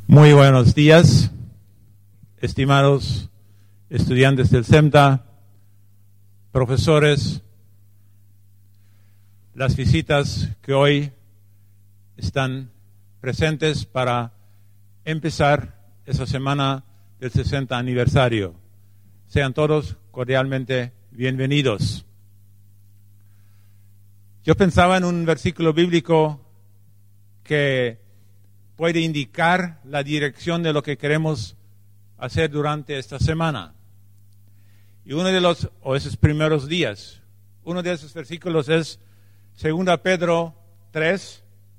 Muy buenos días, estimados estudiantes del SEMTA, profesores, las visitas que hoy están presentes para empezar esa semana del 60 aniversario. Sean todos cordialmente bienvenidos. Yo pensaba en un versículo bíblico que puede indicar la dirección de lo que queremos hacer durante esta semana. Y esos primeros días, uno de esos versículos es 2 Pedro 3,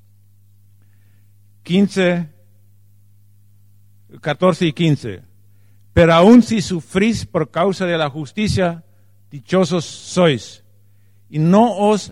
14 y 15. Pero aun si sufrís por causa de la justicia, dichosos sois, y no os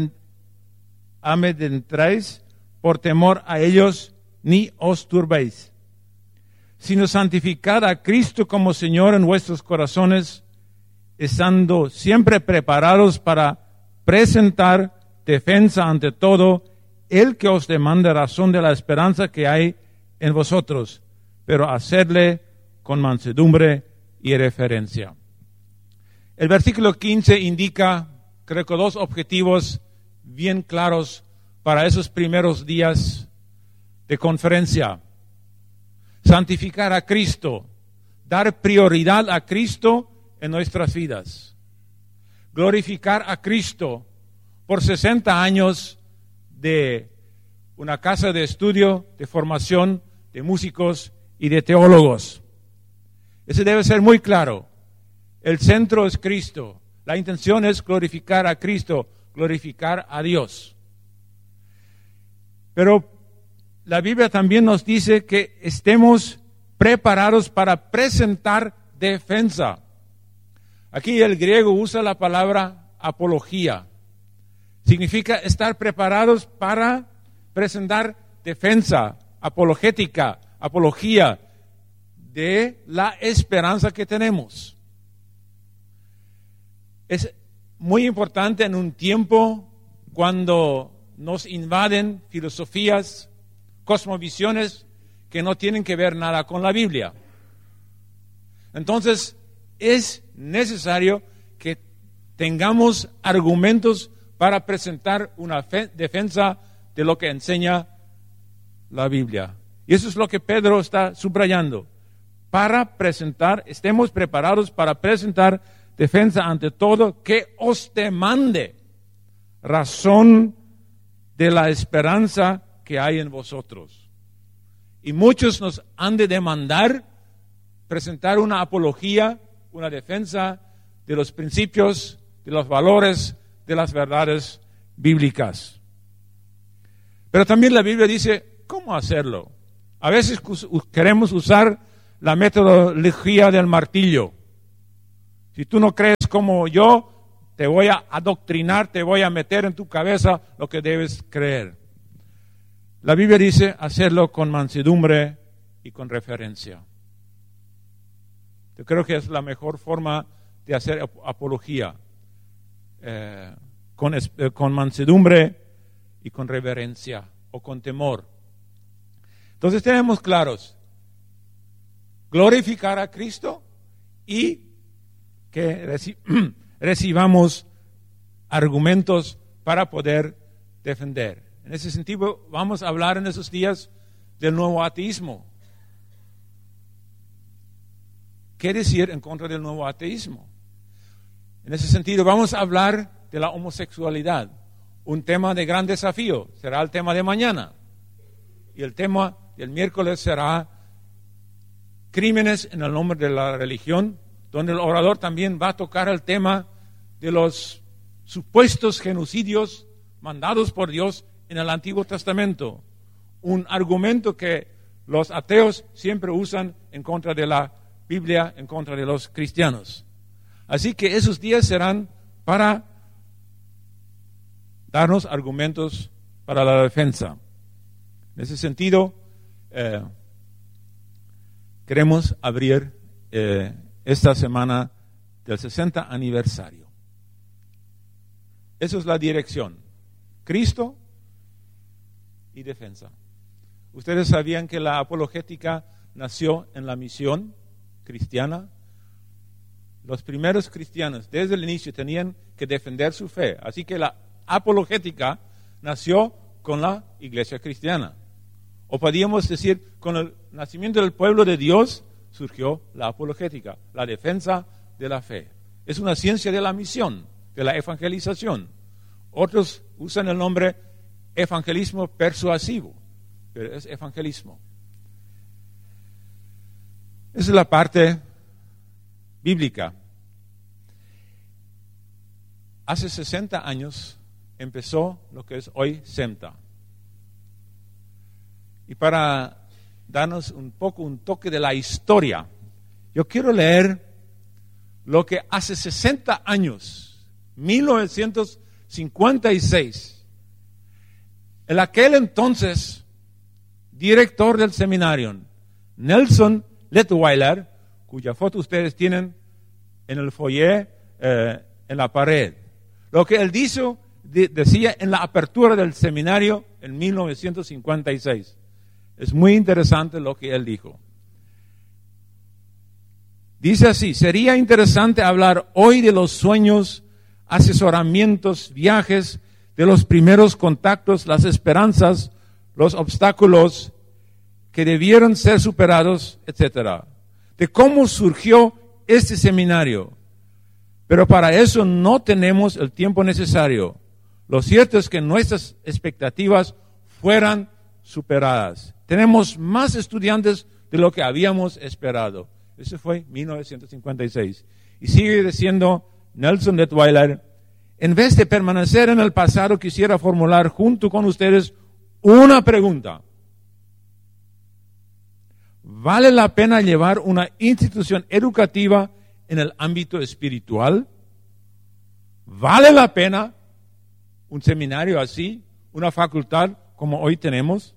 amedrentéis por temor a ellos, ni os turbéis, sino santificad a Cristo como Señor en vuestros corazones, estando siempre preparados para presentar defensa ante todo el que os demande razón de la esperanza que hay en vosotros, pero hacedle con mansedumbre y reverencia. El versículo 15 indica, creo que, dos objetivos bien claros para esos primeros días de conferencia: santificar a Cristo, dar prioridad a Cristo en nuestras vidas, glorificar a Cristo por 60 años de una casa de estudio, de formación de músicos y de teólogos. Ese debe ser muy claro. El centro es Cristo. La intención es glorificar a Cristo, glorificar a Dios. Pero la Biblia también nos dice que estemos preparados para presentar defensa. Aquí el griego usa la palabra apología. Significa estar preparados para presentar defensa, apologética, apología de la esperanza que tenemos. Es muy importante en un tiempo cuando nos invaden filosofías, cosmovisiones que no tienen que ver nada con la Biblia. Entonces, es necesario que tengamos argumentos para presentar una defensa de lo que enseña la Biblia. Y eso es lo que Pedro está subrayando. Estemos preparados para presentar defensa ante todo que os demande razón de la esperanza que hay en vosotros. Y muchos nos han de demandar presentar una apología, una defensa de los principios, de los valores, de las verdades bíblicas. Pero también la Biblia dice cómo hacerlo. A veces queremos usar la metodología del martillo. Si tú no crees como yo, te voy a adoctrinar, te voy a meter en tu cabeza lo que debes creer. La Biblia dice hacerlo con mansedumbre y con reverencia. Yo creo que es la mejor forma de hacer apología, con mansedumbre y con reverencia o con temor. Entonces tenemos claros: glorificar a Cristo y que recibamos argumentos para poder defender. En ese sentido, vamos a hablar en esos días del nuevo ateísmo. ¿Qué decir en contra del nuevo ateísmo? En ese sentido, vamos a hablar de la homosexualidad, un tema de gran desafío. Será el tema de mañana. Y el tema del miércoles será crímenes en el nombre de la religión, donde el orador también va a tocar el tema de los supuestos genocidios mandados por Dios en el Antiguo Testamento. Un argumento que los ateos siempre usan en contra de la Biblia, en contra de los cristianos. Así que esos días serán para darnos argumentos para la defensa. En ese sentido, queremos abrir esta semana del 60 aniversario. Esa es la dirección: Cristo y defensa. ¿Ustedes sabían que la apologética nació en la misión cristiana? Los primeros cristianos desde el inicio tenían que defender su fe. Así que la apologética nació con la iglesia cristiana. O podríamos decir, con el nacimiento del pueblo de Dios surgió la apologética, la defensa de la fe. Es una ciencia de la misión, de la evangelización. Otros usan el nombre evangelismo persuasivo, pero es evangelismo. Esa es la parte bíblica. Hace 60 años empezó lo que es hoy SEMTA. Y para darnos un toque de la historia, yo quiero leer lo que hace 60 años, 1956, en aquel entonces director del seminario, Nelson Lettweiler, cuya foto ustedes tienen en el foyer, en la pared. Lo que él decía en la apertura del seminario en 1956. Es muy interesante lo que él dijo. Dice así: sería interesante hablar hoy de los sueños, asesoramientos, viajes, de los primeros contactos, las esperanzas, los obstáculos que debieron ser superados, etc. De cómo surgió este seminario. Pero para eso no tenemos el tiempo necesario. Lo cierto es que nuestras expectativas fueran superadas. Tenemos más estudiantes de lo que habíamos esperado. Eso fue 1956. Y sigue diciendo Nelson Lettweiler: en vez de permanecer en el pasado, quisiera formular junto con ustedes una pregunta. ¿Vale la pena llevar una institución educativa en el ámbito espiritual? ¿Vale la pena un seminario así, una facultad como hoy tenemos?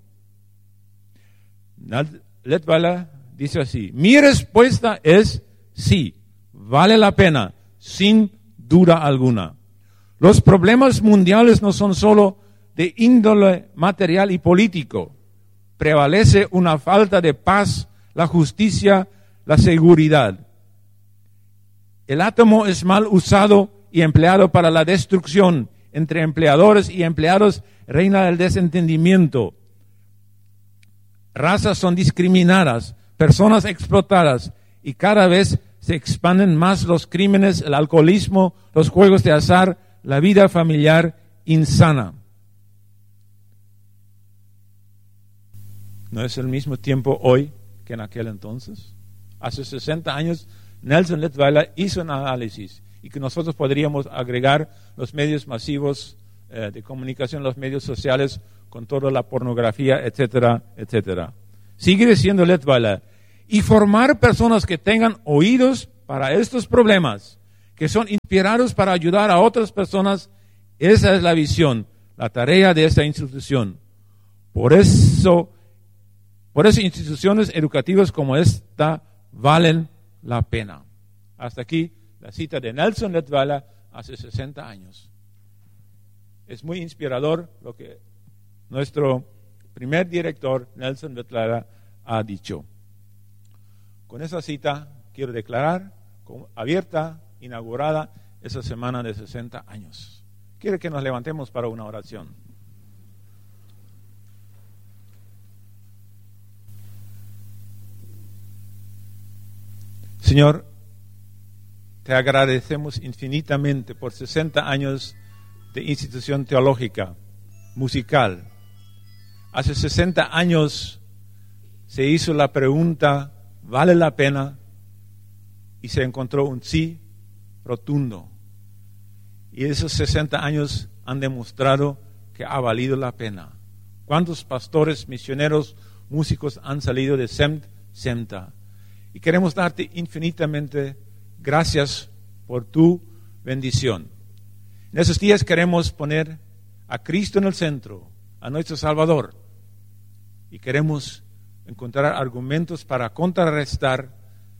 Lettweiler dice así: mi respuesta es sí, vale la pena, sin duda alguna. Los problemas mundiales no son solo de índole material y político. Prevalece una falta de paz, la justicia, la seguridad. El átomo es mal usado y empleado para la destrucción. Entre empleadores y empleados reina el desentendimiento. Razas son discriminadas, personas explotadas, y cada vez se expanden más los crímenes, el alcoholismo, los juegos de azar, la vida familiar insana. ¿No es el mismo tiempo hoy que en aquel entonces? Hace 60 años Nelson Lettweiler hizo un análisis, y que nosotros podríamos agregar los medios masivos de comunicación, los medios sociales, con toda la pornografía, etcétera, etcétera. Sigue diciendo Lettweiler: y formar personas que tengan oídos para estos problemas, que son inspirados para ayudar a otras personas, esa es la visión, la tarea de esta institución. Por eso instituciones educativas como esta valen la pena. Hasta aquí la cita de Nelson Lettweiler hace 60 años. Es muy inspirador lo que nuestro primer director, Nelson Lettweiler, ha dicho. Con esa cita quiero declarar como abierta, inaugurada, esa semana de 60 años. Quiero que nos levantemos para una oración. Señor, te agradecemos infinitamente por 60 años de institución teológica, musical. Hace 60 años se hizo la pregunta: ¿vale la pena? Y se encontró un sí rotundo. Y esos 60 años han demostrado que ha valido la pena. ¿Cuántos pastores, misioneros, músicos han salido de SEMTA? Y queremos darte infinitamente gracias por tu bendición. En esos días queremos poner a Cristo en el centro, a nuestro Salvador. Y queremos encontrar argumentos para contrarrestar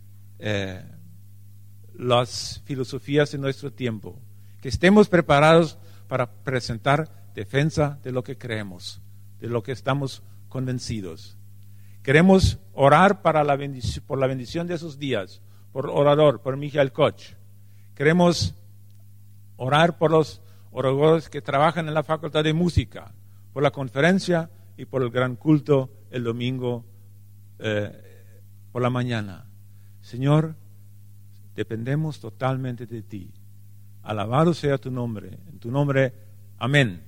las filosofías de nuestro tiempo. Que estemos preparados para presentar defensa de lo que creemos, de lo que estamos convencidos. Queremos orar por la bendición de esos días, por orador, por Michael Koch. Queremos orar por los oradores que trabajan en la Facultad de Música, por la conferencia y por el gran culto el domingo por la mañana. Señor, dependemos totalmente de ti. Alabado sea tu nombre. En tu nombre, amén.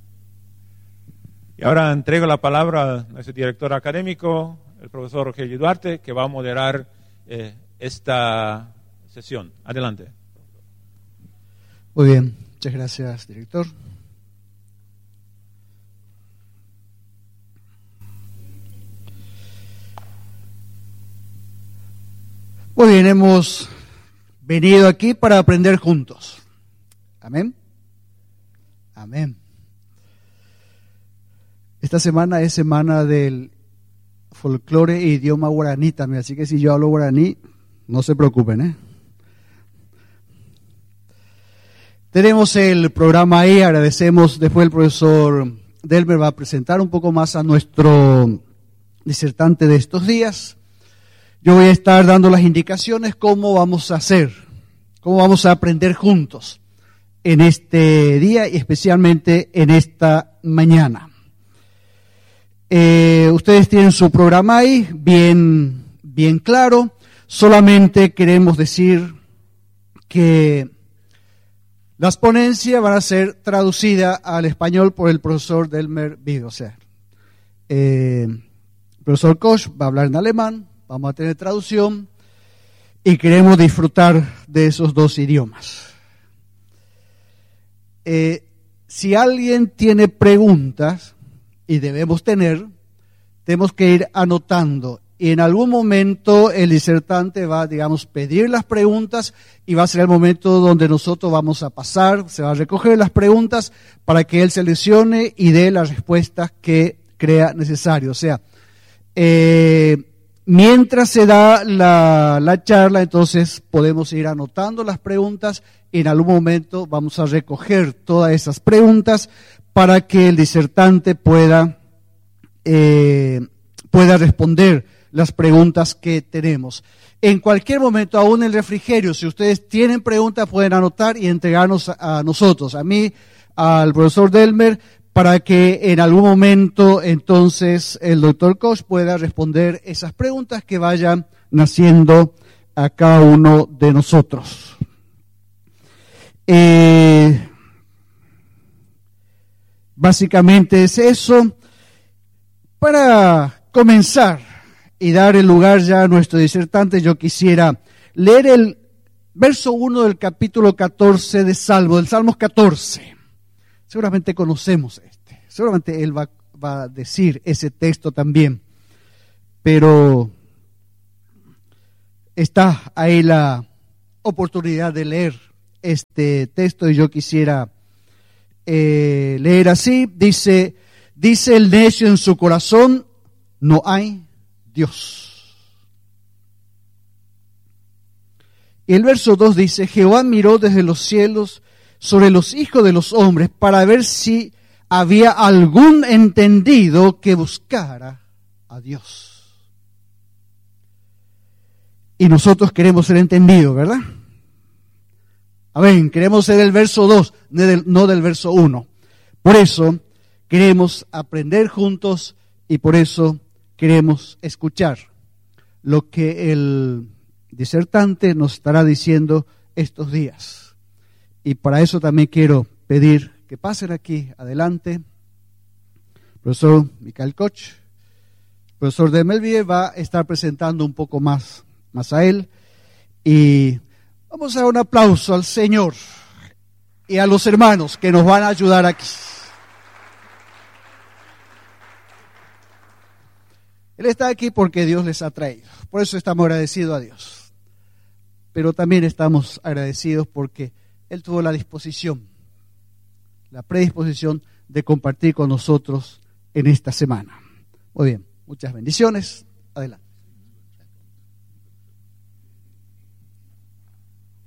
Y ahora entrego la palabra a nuestro director académico, el profesor Rogelio Duarte, que va a moderar esta sesión. Adelante. Muy bien, muchas gracias, director. Muy bien, hemos venido aquí para aprender juntos. Amén. Amén. Esta semana es semana del folclore e idioma guaraní también, así que si yo hablo guaraní, no se preocupen, Tenemos el programa ahí, agradecemos, después el profesor Delmer va a presentar un poco más a nuestro disertante de estos días. Yo voy a estar dando las indicaciones cómo vamos a hacer, cómo vamos a aprender juntos en este día y especialmente en esta mañana. Ustedes tienen su programa ahí bien claro. Solamente queremos decir que las ponencias van a ser traducidas al español por el profesor Delmer Vigo. O sea, el profesor Koch va a hablar en alemán, vamos a tener traducción y queremos disfrutar de esos dos idiomas. Si alguien tiene preguntas, y debemos tener, tenemos que ir anotando. Y en algún momento el disertante va, pedir las preguntas y va a ser el momento donde nosotros vamos a pasar, se va a recoger las preguntas para que él seleccione y dé las respuestas que crea necesario. O sea, mientras se da la charla, entonces podemos ir anotando las preguntas y en algún momento vamos a recoger todas esas preguntas para que el disertante pueda responder las preguntas que tenemos. En cualquier momento, aún en el refrigerio, si ustedes tienen preguntas, pueden anotar y entregarnos a nosotros, a mí, al profesor Delmer, para que en algún momento entonces el doctor Koch pueda responder esas preguntas que vayan naciendo a cada uno de nosotros. Básicamente es eso. Para comenzar y dar el lugar ya a nuestro disertante, yo quisiera leer el verso 1 del capítulo 14 de Salmo, del Salmos 14. Seguramente conocemos seguramente él va a decir ese texto también, pero está ahí la oportunidad de leer este texto y yo quisiera leer así. Dice el necio en su corazón, no hay Dios. Y el verso 2 dice, Jehová miró desde los cielos sobre los hijos de los hombres para ver si había algún entendido que buscara a Dios. Y nosotros queremos ser entendidos, ¿verdad? Amén, queremos ser del verso 2, no del verso 1. Por eso queremos aprender juntos y por eso queremos escuchar lo que el disertante nos estará diciendo estos días. Y para eso también quiero pedir que pasen aquí adelante. Profesor Michael Koch, profesor de Melville va a estar presentando un poco más a él. Y vamos a dar un aplauso al Señor y a los hermanos que nos van a ayudar aquí. Él está aquí porque Dios les ha traído. Por eso estamos agradecidos a Dios. Pero también estamos agradecidos porque Él tuvo la predisposición de compartir con nosotros en esta semana. Muy bien, muchas bendiciones. Adelante.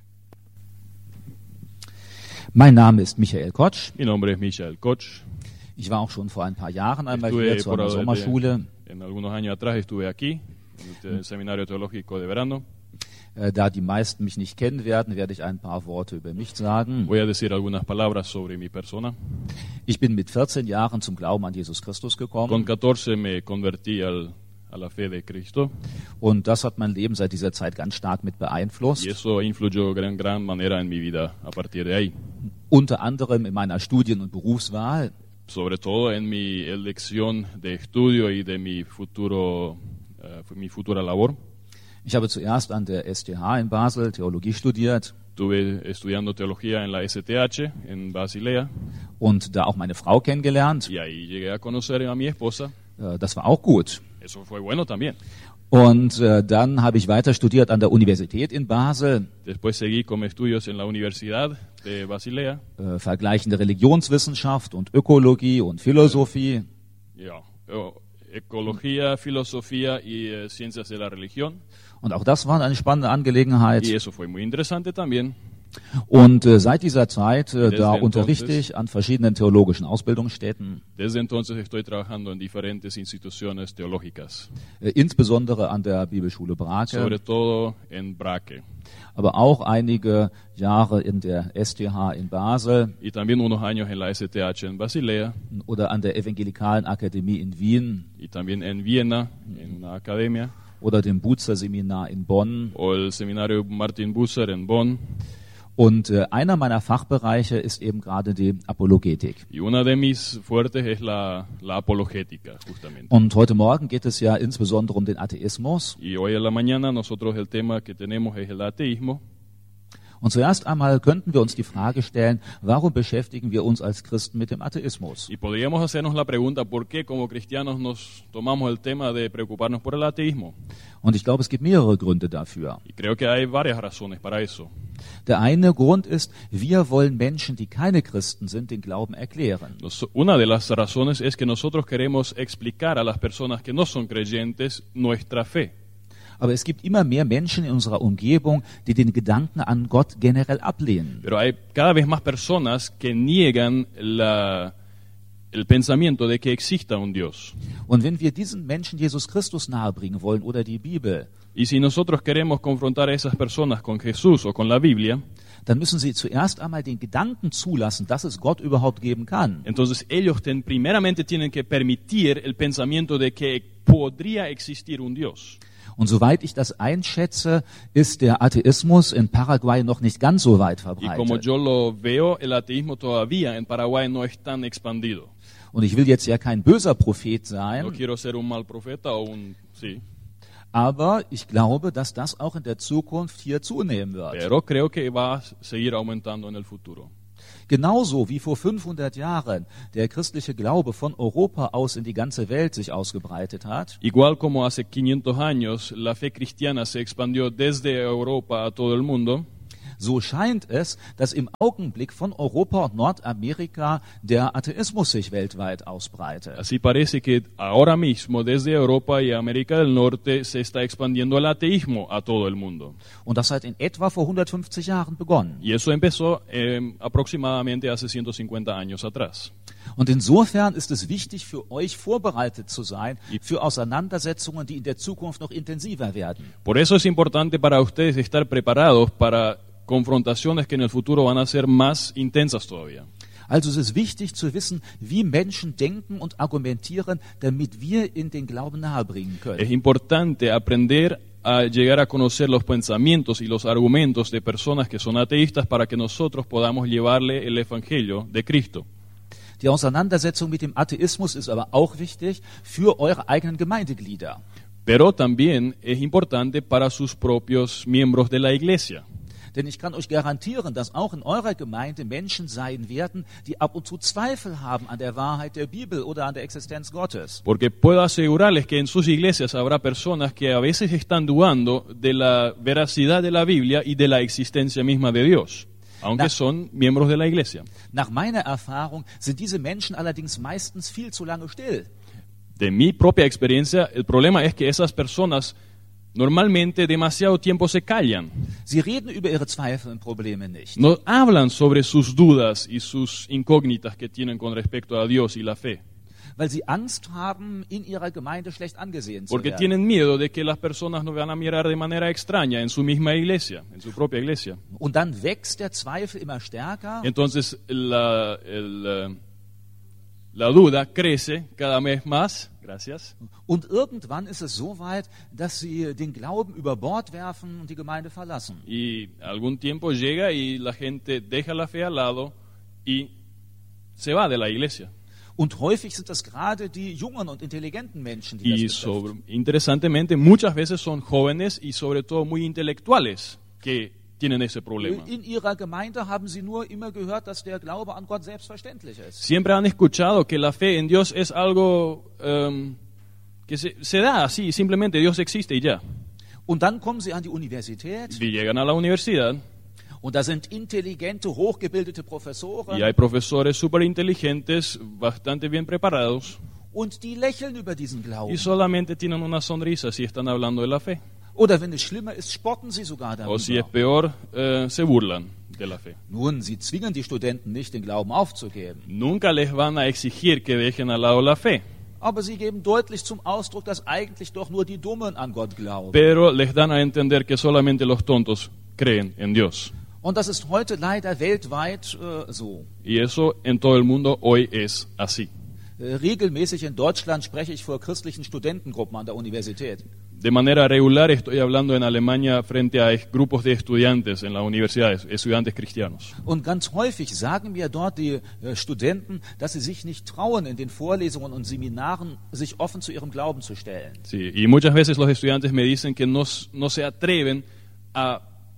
Mein Name ist Michael Koch. Mi nombre es Michael Koch. Ich war auch schon vor ein paar Jahren einmal hier zu einer Sommerschule. En algunos años atrás estuve aquí, en el Seminario Teológico de Verano. Da die meisten mich nicht kennen werden, werde ich ein paar Worte über mich sagen. Voy a decir algunas palabras sobre mi persona. Ich bin mit 14 Jahren zum Glauben an Jesus Christus Con gekommen 14 me convertí a la fe de Cristo und das hat mein Leben seit dieser Zeit ganz stark mit beeinflusst. y eso influyó de gran manera en mi vida a partir de ahí. Unter anderem in meiner Studien- und Berufswahl. Sobre todo en mi elección de estudio y de mi futura labor. Ich habe zuerst an der STH in Basel Theologie studiert Estuve estudiando teología en la STH en Basilea und da auch meine Frau kennengelernt. y ahí llegué a conocer a mi esposa. Das war auch gut. Eso fue bueno también. Und dann habe ich weiter studiert an der Universität in Basel, Después seguí con estudios en la Universidad de Basilea. vergleichende Religionswissenschaft und Ökologie und Philosophie. Ja, ecología, filosofía y ciencias de la religión. Und auch das war eine spannende Angelegenheit. Y eso fue muy interesante también. Und seit dieser Zeit, da Desde unterrichte entonces- ich an verschiedenen theologischen Ausbildungsstätten, Desde entonces estoy trabajando en diferentes instituciones teológicas, insbesondere an der Bibelschule Brake, sobre todo en Brake aber auch einige Jahre in der STH in Basel y también unos años en la STH en Basilea oder an der Evangelikalen Akademie in Wien y también en Viena, en una academia, oder dem Buzer Seminar in Bonn. o el seminario Martin Bucer en Bonn. Und einer meiner Fachbereiche ist eben gerade die Apologetik. Y una de mis fuertes es la apologética, justamente. Und heute Morgen geht es ja insbesondere um den Atheismus. Y hoy en la mañana nosotros el tema que tenemos es el ateísmo. Und zuerst einmal könnten wir uns die Frage stellen, warum beschäftigen wir uns als Christen mit dem Atheismus? Y podríamos hacernos la pregunta, ¿por qué como cristianos nos tomamos el tema de preocuparnos por el ateísmo? Und ich glaube, es gibt mehrere Gründe dafür. Y creo que hay varias razones para eso. Der eine Grund ist, wir wollen Menschen, die keine Christen sind, den Glauben erklären. Una de las razones es que nosotros queremos explicar a las personas que no son creyentes nuestra fe. Aber es gibt immer mehr Menschen in unserer Umgebung, die den Gedanken an Gott generell ablehnen. Pero hay cada vez más personas que niegan el pensamiento de que exista un Dios. Und wenn wir diesen Menschen Jesus Christus nahebringen wollen oder die Bibel, Y si nosotros queremos confrontar a esas personas con Jesús o con la Biblia, dann müssen sie zuerst einmal den Gedanken zulassen, dass es Gott überhaupt geben kann. entonces ellos primeramente tienen que permitir el pensamiento de que podría existir un Dios. Und soweit ich das einschätze, ist der Atheismus in Paraguay noch nicht ganz so weit Y como verbreitet. yo lo veo, el ateísmo todavía en Paraguay no es tan expandido. Und ich will jetzt ja kein böser Prophet No sein, quiero ser un mal profeta o un... Sí. aber ich glaube, dass das auch in der Zukunft hier zunehmen wird. Pero creo que va a seguir aumentando en el futuro. Genauso wie vor 500 Jahren der christliche Glaube von Europa aus in die ganze Welt sich ausgebreitet hat, Igual como hace 500 años la fe cristiana se expandió desde Europa a todo el mundo, so scheint es, dass im Augenblick von Europa und Nordamerika der Atheismus sich weltweit ausbreitet. así parece que ahora mismo desde Europa y América del Norte se está expandiendo el ateísmo a todo el mundo. Und das hat in etwa vor 150 Jahren begonnen. Y eso empezó aproximadamente hace 150 años atrás. Und insofern ist es wichtig für euch vorbereitet zu sein für Auseinandersetzungen, die in der Zukunft noch intensiver werden. Por eso es importante para ustedes estar preparados para confrontaciones que en el futuro van a ser más intensas todavía. Also es ist wichtig zu wissen, wie Menschen denken und argumentieren, damit wir in den Glauben nahebringen Es können. importante aprender a llegar a conocer los pensamientos y los argumentos de personas que son ateístas para que nosotros podamos llevarle el evangelio de Cristo. Die Auseinandersetzung mit dem Atheismus ist aber auch wichtig für eure eigenen Gemeindeglieder. Pero también es importante para sus propios miembros de la iglesia. Denn ich kann euch garantieren, dass auch in eurer Gemeinde Menschen sein werden, die ab und zu Zweifel haben an der Wahrheit der Bibel oder an der Existenz Gottes. Porque puedo asegurarles que en sus iglesias habrá personas que a veces están dudando de la veracidad de la Biblia y de la existencia misma de Dios, aunque son miembros de la iglesia. Nach meiner Erfahrung sind diese Menschen allerdings meistens viel zu lange still. De mi propia experiencia, el problema es que esas personas normalmente demasiado tiempo se callan. Sie reden über ihre Zweifel und Probleme nicht. No hablan sobre sus dudas y sus incógnitas que tienen con respecto a Dios y la fe. Weil sie Angst haben, in ihrer Gemeinde schlecht angesehen zu Porque werden. tienen miedo de que las personas nos van a mirar de manera extraña en su misma iglesia, en su propia iglesia. Und dann wächst der Zweifel immer stärker. Entonces la duda crece cada vez más. Gracias. Und irgendwann ist es so weit, dass sie den Glauben über Bord werfen und die Gemeinde verlassen. Y algún tiempo llega y la gente deja la fe al lado y se va de la iglesia. Und häufig sind das gerade die jungen und intelligenten Menschen, die Y das betrifft. interesantemente, muchas veces son jóvenes y sobre todo muy intelectuales que tienen ese problema. In ihrer Gemeinde haben sie nur immer gehört, dass der Glaube an Gott selbstverständlich ist. Siempre han escuchado que la fe en Dios es algo que se da así, simplemente Dios existe y ya. Und dann kommen sie an die Universität Y llegan a la universidad und da sind intelligente, hochgebildete Professoren y hay profesores súper inteligentes, bastante bien preparados, und die lächeln über diesen Glauben. y solamente tienen una sonrisa si están hablando de la fe. Oder wenn es schlimmer ist, spotten sie sogar O si es darüber. peor, se burlan de la fe. Nun, sie zwingen die Studenten nicht, den Glauben aufzugeben. Nunca les van a exigir que dejen al lado la fe, Aber sie geben deutlich zum Ausdruck, dass eigentlich doch nur die Dummen an Gott glauben. pero les dan a entender que solamente los tontos creen en Dios. Und das ist heute leider weltweit so. Y eso en todo el mundo hoy es así. Regelmäßig in Deutschland spreche ich vor christlichen Studentengruppen an der Universität. De manera regular estoy hablando en Alemania frente a grupos de estudiantes en las universidades, estudiantes cristianos. Und ganz häufig sagen mir dort die Studenten, dass sie sich nicht trauen, in den Vorlesungen und Seminaren sich offen zu ihrem Glauben zu stellen. Sí, y muchas veces los estudiantes me dicen que no se atreven a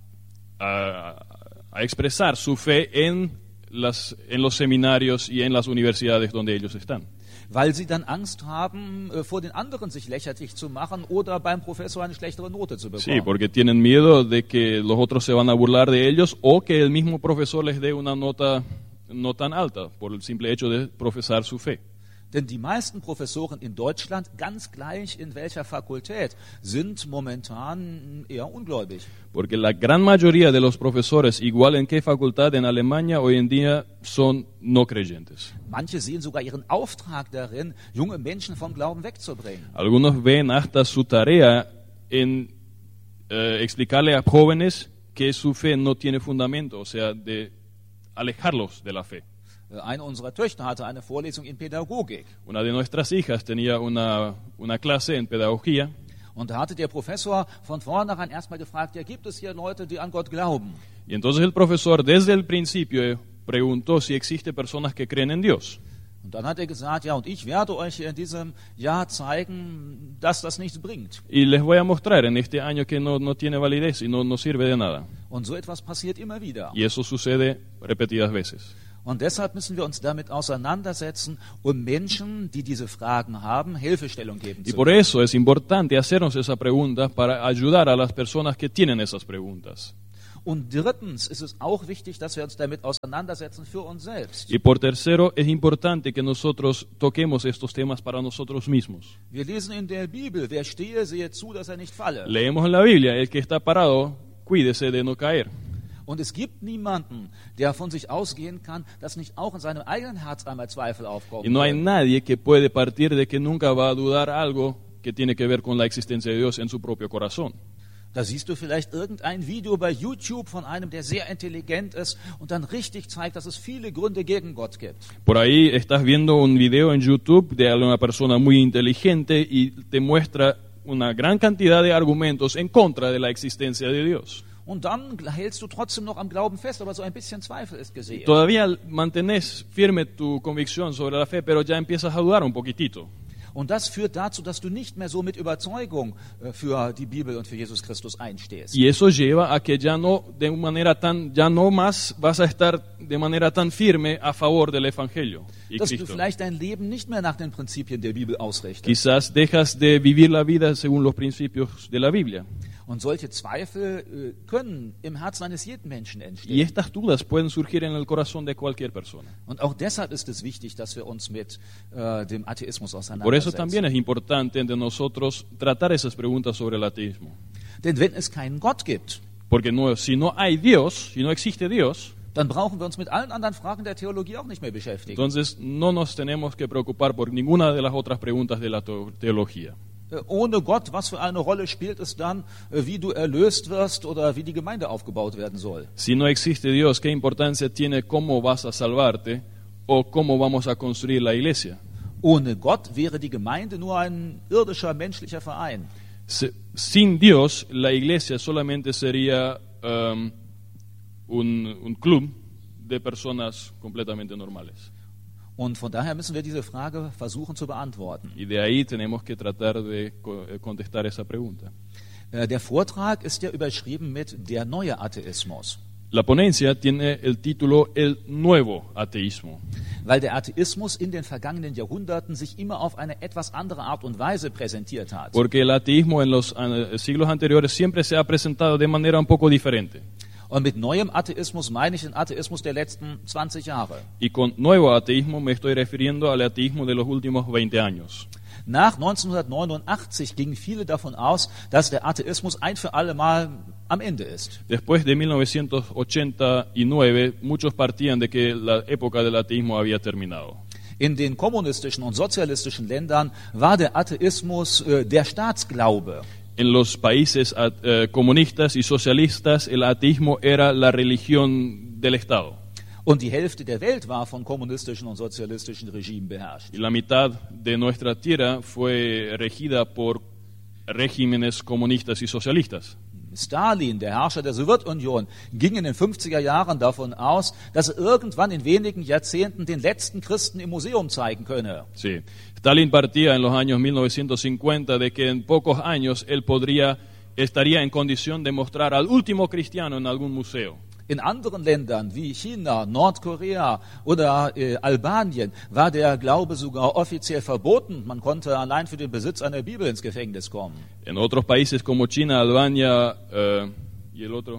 expresar su fe en los seminarios y en las universidades donde ellos están. Weil sie dann Angst haben, vor den anderen sich lächerlich zu machen oder beim Professor eine schlechtere Note zu bekommen. Sí, porque tienen miedo de que los otros se van a burlar de ellos o que el mismo profesor les dé una nota no tan alta por el simple hecho de profesar su fe. Denn die meisten Professoren in Deutschland, ganz gleich in welcher Fakultät, sind momentan eher ungläubig. Porque la gran mayoría de los profesores, igual en qué facultad en Alemania, hoy en día son no creyentes. Manche sehen sogar ihren Auftrag darin, junge Menschen vom Glauben wegzubringen. Algunos ven hasta su tarea en explicarle a jóvenes que su fe no tiene fundamento, o sea, de alejarlos de la fe. Eine unserer Töchter hatte eine Vorlesung in Pädagogik. Una de nuestras hijas tenía una clase en pedagogía. Und da hatte der Professor von vornherein erstmal gefragt, ja, gibt es hier Leute, die an Gott glauben? Y entonces el profesor desde el principio preguntó si existe personas que creen en Dios. Und dann hat er gesagt, ja, und ich werde euch in diesem Jahr zeigen, dass das nichts bringt. Y les voy a mostrar en este año que no tiene validez y no sirve de nada. Und so etwas passiert immer wieder. Y eso sucede repetidas veces. Und deshalb müssen wir uns damit auseinandersetzen, um Menschen, die diese Fragen haben, Hilfestellung geben Y zu por können. eso es importante hacernos esa pregunta para ayudar a las personas que tienen esas preguntas. Und drittens ist es auch wichtig, dass wir uns damit auseinandersetzen für uns selbst. Y por tercero, es importante que nosotros toquemos estos temas para nosotros mismos. Wir lesen in der Bibel, wer stehe, sehe zu, dass er nicht falle. Leemos en la Biblia, el que está parado, cuídese de no caer. Und es gibt niemanden, der von sich ausgehen kann, dass nicht auch in seinem eigenen Herz einmal Zweifel Y aufkommen. no hay werden. nadie que puede partir de que nunca va a dudar algo que tiene que ver con la existencia de Dios en su propio corazón. Da siehst du vielleicht irgendein Video bei YouTube von einem, der sehr intelligent ist und dann richtig zeigt, dass es viele Gründe gegen Gott gibt. Por ahí estás viendo un video en YouTube de una persona muy inteligente y te muestra una gran cantidad de argumentos en contra de la existencia de Dios. Und dann hältst du trotzdem noch am Glauben fest, aber so ein bisschen Zweifel ist gesehen. Todavía mantenés firme tu convicción sobre la fe, pero ya empiezas a dudar un poquitito. Und das führt dazu, dass du nicht mehr so mit Überzeugung für die Bibel und für Jesus Christus einstehst. Y eso lleva a que ya no más vas a estar de manera tan firme a favor del Evangelio y Dass du Cristo. vielleicht dein Leben nicht mehr nach den Prinzipien der Bibel ausrichtest. Quizás dejas de vivir la vida según los principios de la Biblia. Und solche Zweifel können im Herzen eines jeden Menschen Y entstehen. estas dudas pueden surgir en el corazón de cualquier persona. Und auch deshalb ist es wichtig, dass wir uns mit dem Atheismus Por eso auseinandersetzen. también es importante de nosotros tratar esas preguntas sobre el ateísmo. Denn wenn es keinen Gott gibt, Porque si no hay Dios, si no existe Dios, dann brauchen wir uns mit allen anderen Fragen der Theologie auch nicht mehr beschäftigen. entonces no nos tenemos que preocupar por ninguna de las otras preguntas de la teología. Ohne Gott, was für eine Rolle spielt es dann, wie du erlöst wirst oder wie die Gemeinde aufgebaut werden soll? Si no existe Dios, ¿qué importancia tiene cómo vas a salvarte o cómo vamos a construir la iglesia? Ohne Gott wäre die Gemeinde nur ein irdischer, menschlicher Verein. Sin Dios, la iglesia solamente sería un club de personas completamente normales. Und von daher müssen wir diese Frage versuchen zu beantworten. Y de ahí tenemos que tratar de contestar esa pregunta. Der Vortrag ist ja überschrieben mit Der neue Atheismus. La ponencia tiene el título El nuevo ateísmo, Weil der Atheismus in den vergangenen Jahrhunderten sich immer auf eine etwas andere Art und Weise präsentiert hat. porque el ateísmo en los siglos anteriores siempre se ha presentado de manera un poco diferente. Und mit neuem Atheismus meine ich den Atheismus der letzten 20 Jahre. Y con nuevo ateísmo me estoy refiriendo al ateísmo de los últimos 20 años. Nach 1989 gingen viele davon aus, dass der Atheismus ein für alle Mal am Ende ist. Después de 1989, muchos partían de que la época del ateísmo había terminado. In den kommunistischen und sozialistischen Ländern war der Atheismus der Staatsglaube. En los países comunistas y socialistas, el ateísmo era la religión del Estado. Und die Hälfte der Welt war von kommunistischen und sozialistischen Regimen beherrscht. Y la mitad de nuestra tierra fue regida por regímenes comunistas y socialistas. Stalin, der Herrscher der Sowjetunion, ging in den 50er Jahren davon aus, dass er irgendwann in wenigen Jahrzehnten den letzten Christen im Museum zeigen könne. Sí. Stalin partía en los años 1950 de que en pocos años él estaría en condición de mostrar al último cristiano en algún museo. In anderen Ländern wie China, Nordkorea oder Albanien war der Glaube sogar offiziell verboten. Man konnte allein für den Besitz einer Bibel ins Gefängnis kommen. En otros países como China, Albania y el otro,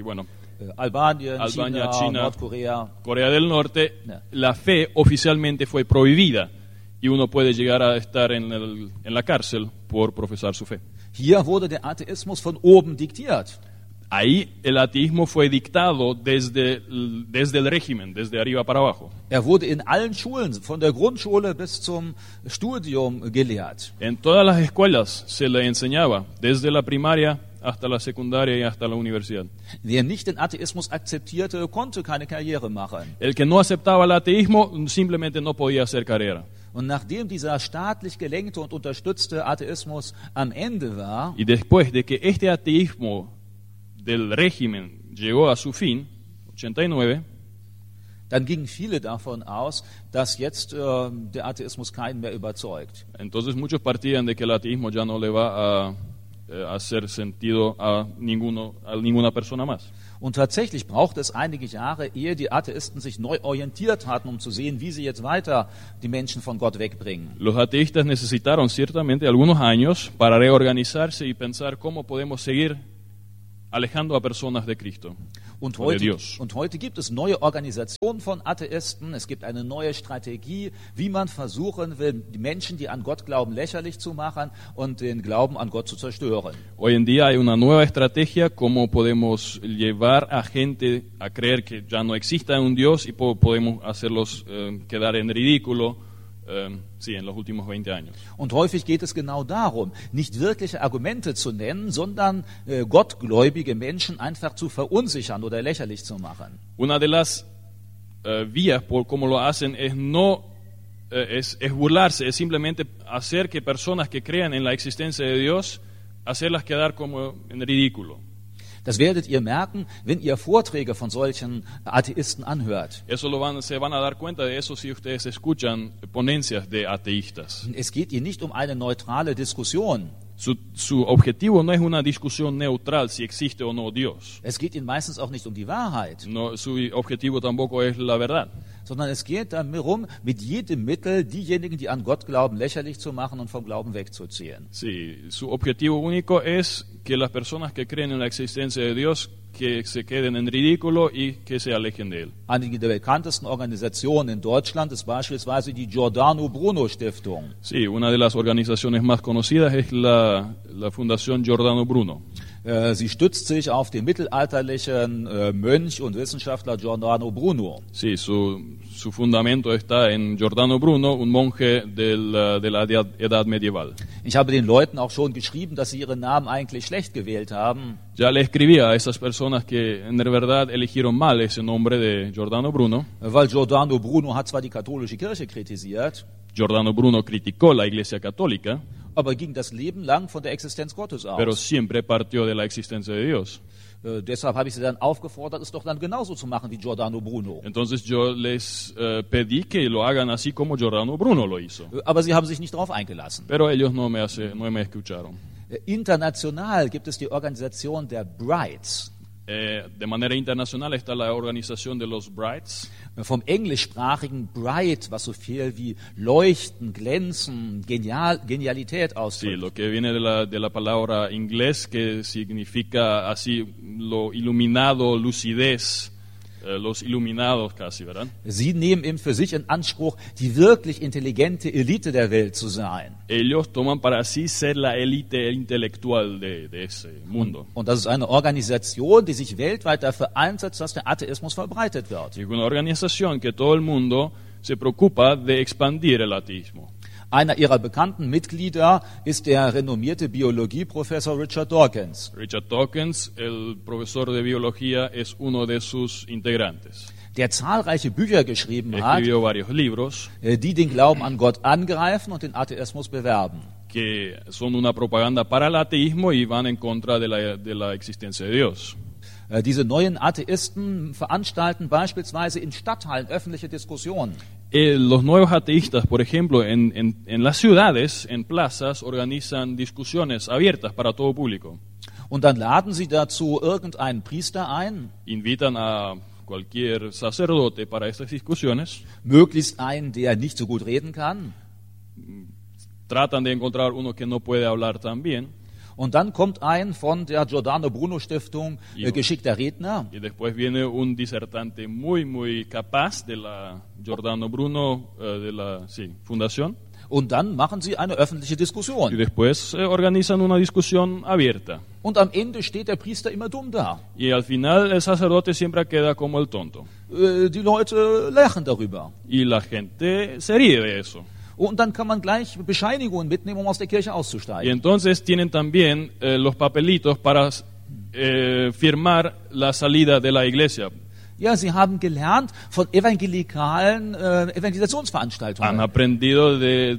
Albanien, China, China, Nordkorea. Corea del Norte, Ja. la fe oficialmente fue prohibida y uno puede llegar a estar en la cárcel por profesar su fe. Hier wurde der Atheismus von oben diktiert. Ahí el ateísmo fue dictado desde el régimen, desde arriba para abajo. Er wurde in allen Schulen, von der Grundschule bis zum Studium gelehrt. En todas las escuelas se le enseñaba, desde la primaria hasta la secundaria y hasta la universidad. Wer nicht den Atheismus akzeptierte, konnte keine Karriere machen. El que no aceptaba el ateísmo simplemente no podía hacer carrera. Und nachdem dieser staatlich gelenkte und unterstützte Atheismus am Ende war, Y después de que este ateísmo del régimen llegó a su fin, 89, dann gingen viele davon aus, dass jetzt der Atheismus keinen mehr überzeugt. entonces muchos partían de que el ateísmo ya no le va a hacer sentido a ninguna persona más. Und tatsächlich brauchte es einige Jahre, ehe die Atheisten sich neu orientiert hatten, um zu sehen, wie sie jetzt weiter die Menschen von Gott wegbringen. Los ateístas necesitaron ciertamente algunos años para reorganizarse y pensar cómo podemos seguir alejando a personas de Cristo Und o de Dios. heute gibt es neue Organisationen von Atheisten, es gibt eine neue Strategie, wie man versuchen will, die Menschen, die an Gott glauben, lächerlich zu machen und den Glauben an Gott zu zerstören. Hoy en día hay una nueva estrategia, cómo podemos llevar a gente a creer que ya no exista un Dios y podemos hacerlos quedar en ridículo, en los últimos 20 años. Und häufig geht es genau darum, nicht wirkliche Argumente zu nennen, sondern gottgläubige Menschen einfach zu verunsichern oder lächerlich zu machen. Una de las vías por cómo lo hacen es es burlarse, es simplemente hacer que personas que crean en la existencia de Dios, hacerlas quedar como en ridículo. Das werdet ihr merken, wenn ihr Vorträge von solchen Atheisten anhört. Se van a dar cuenta de eso si ustedes escuchan ponencias de ateístas. Es geht ihr nicht um eine neutrale Diskussion. Su objetivo no es una discusión neutral si existe o no Dios. Es geht ihnen meistens auch nicht um die Wahrheit, No, su objetivo tampoco es la verdad, sondern es geht darum, mit jedem Mittel diejenigen, die an Gott glauben, lächerlich zu machen und vom Glauben wegzuziehen. Sí, su objetivo único es que las personas que creen en la existencia de Dios que se queden en ridículo y que se alejen de él. Einige der bekanntesten Organisationen in Deutschland ist beispielsweise die Giordano Bruno Stiftung. Sí, una de las organizaciones más conocidas es la Fundación Giordano Bruno. Sie stützt sich auf den mittelalterlichen Mönch und Wissenschaftler Giordano Bruno. Sí, su fundamento está en Giordano Bruno, un monje de la edad medieval. Ich habe den Leuten auch schon geschrieben, dass sie ihren Namen eigentlich schlecht gewählt haben. Ya le escribía a esas personas que en verdad eligieron mal ese nombre de Giordano Bruno. Weil Giordano Bruno hat zwar die katholische Kirche kritisiert, Giordano Bruno criticó la Iglesia Católica, aber ging das Leben lang von der Existenz Gottes aus. pero siempre partió de la existencia de Dios. Deshalb habe ich sie dann aufgefordert, es doch dann genauso zu machen wie Giordano Bruno. Entonces yo les pedí que lo hagan así como Giordano Bruno lo hizo. Aber sie haben sich nicht darauf eingelassen. Pero ellos no me escucharon. International gibt es die Organisation der Brights. De manera internacional está la organización de los Brights. Vom englischsprachigen Bright, was so viel wie leuchten, glänzen, Genialität ausdrückt. Sí, lo que viene de la palabra inglés que significa así lo iluminado, lucidez, los iluminados casi, ¿verdad? Sie nehmen eben für sich in Anspruch, die wirklich intelligente Elite der Welt zu sein. Ellos toman para sí ser la élite intelectual de ese mundo. Und das ist eine Organisation, die sich weltweit dafür einsetzt, dass der Atheismus verbreitet wird. Es una organización que todo el mundo se preocupa de expandir el ateísmo. Einer ihrer bekannten Mitglieder ist der renommierte Biologieprofessor Richard Dawkins. Richard Dawkins, el profesor de biología, es uno de sus integrantes. Der zahlreiche Bücher geschrieben hat, Escribió varios libros die den Glauben an Gott angreifen und den Atheismus bewerben. que son una propaganda para el ateísmo y van en contra de la existencia de Dios. Diese neuen Atheisten veranstalten beispielsweise in Stadthallen öffentliche Diskussionen. Los nuevos ateístas, por ejemplo, en las ciudades, en plazas, organizan discusiones abiertas para todo público. Und dann laden sie dazu irgendeinen Priester ein, Invitan a cualquier sacerdote para estas discusiones, möglichst einen, der nicht so gut reden kann. tratan de encontrar uno que no puede hablar tan bien, Und dann kommt ein von der Giordano Bruno Stiftung Ja. geschickter Redner. y después viene un disertante muy, muy capaz de la Giordano Bruno, de la fundación, Und dann machen sie eine öffentliche y Diskussion. después organizan una discusión abierta. Und am Ende steht der Priester immer dumm da. Y al final el sacerdote siempre queda como el tonto. Die Leute lachen darüber. Y la gente se ríe de eso. Und dann kann man gleich Bescheinigungen mitnehmen, um aus der Kirche Y auszusteigen. entonces tienen también los papelitos para firmar la salida de la iglesia. Ja, sie haben gelernt von evangelikalen Han Evangelisationsveranstaltungen. aprendido de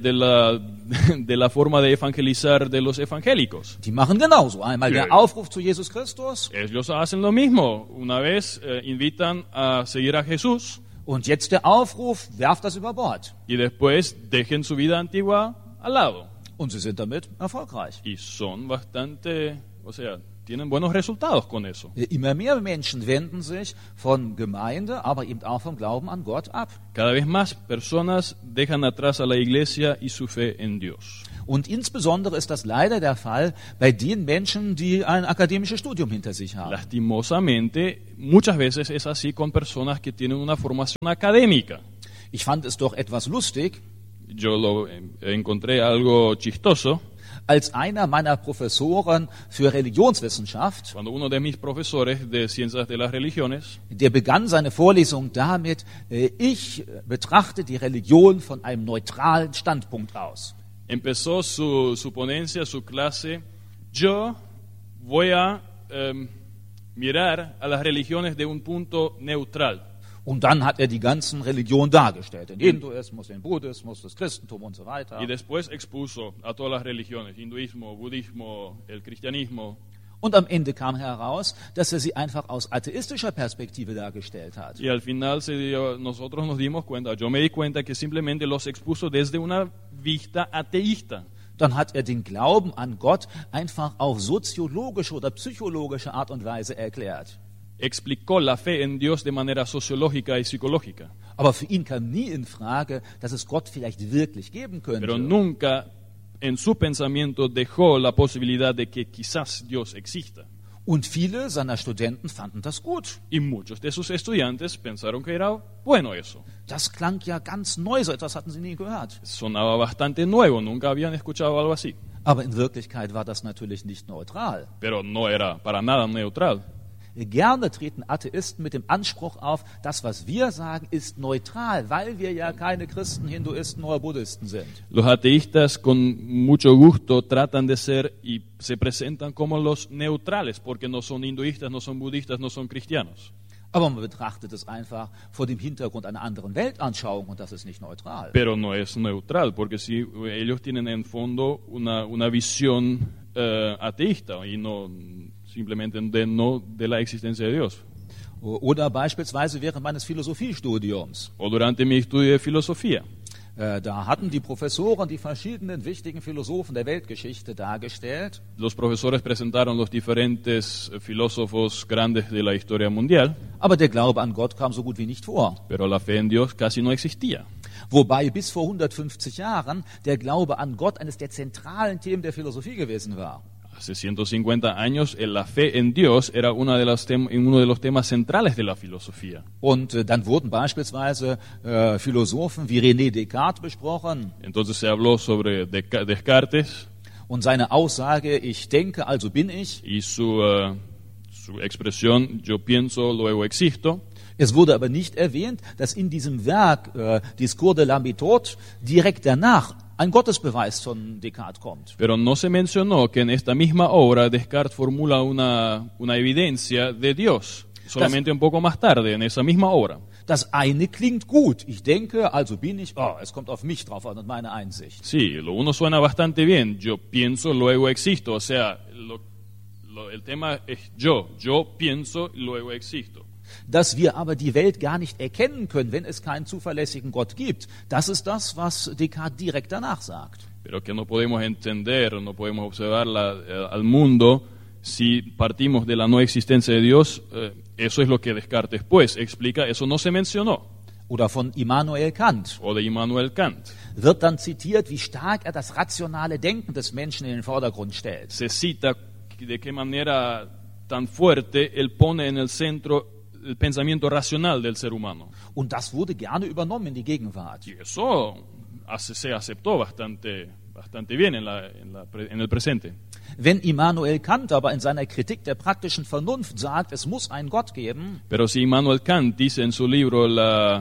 la forma de evangelizar de los evangélicos. Die machen genauso. Einmal Ja. der Aufruf zu Jesus Christus Ellos hacen lo mismo. Una vez invitan a seguir a Jesús und jetzt der Aufruf, werft das über Bord. y después dejen su vida antigua al lado. Und sie sind damit erfolgreich. Y son bastante, tienen buenos resultados con eso. Immer mehr Menschen wenden sich von Gemeinde, aber eben auch vom Glauben an Gott ab. Cada vez más personas dejan atrás a la iglesia y su fe en Dios. Und insbesondere ist das leider der Fall bei den Menschen, die ein akademisches Studium hinter sich haben. Lastimosamente, muchas veces es así con personas que tienen una formación académica. Ich fand es doch etwas lustig, Yo encontré algo chistoso als einer meiner Professoren für Religionswissenschaft, cuando uno de mis profesores de ciencias de las religiones der begann seine Vorlesung damit, ich betrachte die Religion von einem neutralen Standpunkt aus. empezó su ponencia, su clase. Yo voy a mirar a las religiones de un punto neutral. Und dann hat die ganzen Religionen dargestellt, den Hinduismus, den Buddhismus, das Christentum und so weiter. Y después expuso a todas las religiones, hinduismo, budismo, el cristianismo. Und am Ende kam heraus, dass sie einfach aus atheistischer Perspektive dargestellt hat. Y al final nosotros nos dimos cuenta, yo me di cuenta que simplemente los expuso desde una vista ateísta. Dann hat den Glauben an Gott einfach auf soziologische oder psychologische Art und Weise erklärt. explicó la fe en Dios de manera sociológica y psicológica. Aber für ihn kam nie in Frage, dass es Gott vielleicht wirklich geben Pero könnte. nunca en su pensamiento dejó la posibilidad de que quizás Dios exista. Und viele seiner Studenten fanden das gut. Y muchos de sus estudiantes pensaron que era bueno eso. Das klang ja ganz neu, so etwas hatten sie nie gehört. Sonaba bastante nuevo, nunca habían escuchado algo así. Aber in Wirklichkeit war das natürlich nicht neutral. Pero no era para nada neutral. Gerne treten Atheisten mit dem Anspruch auf, das, was wir sagen, ist neutral, weil wir ja keine Christen, Hinduisten oder Buddhisten sind. Los ateístas con mucho gusto tratan de ser y se presentan como los neutrales, porque no son hinduistas, no son budistas, no son cristianos. Aber man betrachtet es einfach vor dem Hintergrund einer anderen Weltanschauung und das ist nicht neutral. Pero no es neutral, porque si ellos tienen en fondo una visión ateísta y no simplemente de la existencia de Dios. Oder beispielsweise während meines Philosophiestudiums. O durante mi estudio de filosofía. Da hatten die Professoren die verschiedenen wichtigen Philosophen der Weltgeschichte dargestellt. Los profesores presentaron los diferentes filósofos grandes de la historia mundial. Aber der Glaube an Gott kam so gut wie nicht vor. Pero la fe en Dios casi no existía. Wobei bis vor 150 Jahren der Glaube an Gott eines der zentralen Themen der Philosophie gewesen war. Hace 150 años la fe en Dios era uno de los temas centrales de la filosofía. Und dann wurden beispielsweise Philosophen wie René Descartes besprochen. Entonces se habló sobre Descartes. Und seine Aussage, ich denke, also bin ich. Y su expresión, yo pienso, luego existo. Es wurde aber nicht erwähnt, dass in diesem Werk Discours de la Méthode direkt danach ein Gottesbeweis von Descartes kommt. Pero no se mencionó que en esta misma obra Descartes formula una evidencia de Dios, solamente un poco más tarde, en esa misma obra. Das eine klingt gut. Ich denke, also bin ich. Oh, es kommt auf mich drauf an und meine Einsicht. Sí, lo uno suena bastante bien. Yo pienso, luego existo. O sea, el tema es yo pienso, luego existo. Dass wir aber die Welt gar nicht erkennen können, wenn es keinen zuverlässigen Gott gibt, das ist das, was Descartes direkt danach sagt. Pero que no podemos entender, no podemos observar al mundo si partimos de la no existencia de Dios. Eso es lo que Descartes después explica, eso no se mencionó. Oder von Immanuel Kant. O de Immanuel Kant. Wird dann zitiert, wie stark er das rationale Denken des Menschen in den Vordergrund stellt. Se cita de qué manera tan fuerte él pone en el centro el pensamiento racional del ser humano. Und das wurde gerne übernommen in die Gegenwart. Y eso se aceptó bastante bien en el presente. Wenn Immanuel Kant aber in seiner Kritik der praktischen Vernunft sagt, es muss einen Gott geben, pero si Immanuel Kant dice en su libro la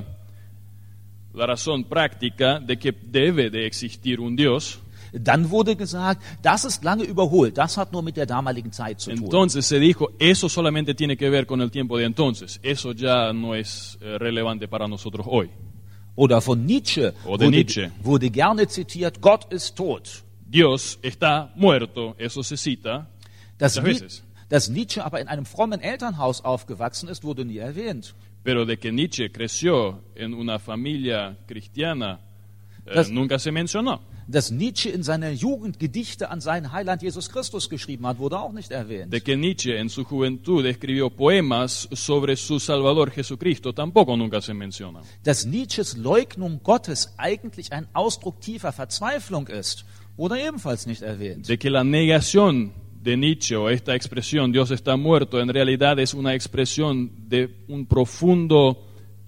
razón práctica de que debe de existir un Dios, dann wurde gesagt, das ist lange überholt, das hat nur mit der damaligen Zeit zu tun. Entonces se dijo, eso solamente tiene que ver con el tiempo de entonces, eso ya no es relevante para nosotros hoy. Oder von Nietzsche, wurde gerne zitiert, Gott ist tot. Dios está muerto, eso se cita muchas veces. Dass Nietzsche aber in einem frommen Elternhaus aufgewachsen ist, wurde nie erwähnt. Pero de que Nietzsche creció en una familia cristiana, nunca se mencionó. Dass Nietzsche in seiner Jugend Gedichte an seinen Heiland Jesus Christus geschrieben hat, wurde auch nicht erwähnt. De que Nietzsche en su juventud escribió poemas sobre su Salvador Jesucristo, tampoco nunca se menciona. Dass Nietzsches Leugnung Gottes eigentlich ein Ausdruck tiefer Verzweiflung ist, wurde ebenfalls nicht erwähnt. De que la negación de Nietzsche o esta expresión Dios está muerto en realidad es una expresión de un profundo